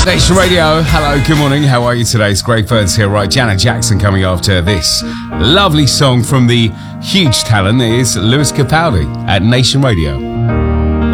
Nation Radio, hello, good morning, how are you today? It's Greg Burns here, right? Janet Jackson coming after this lovely song from the huge talent that is Lewis Capaldi at Nation Radio.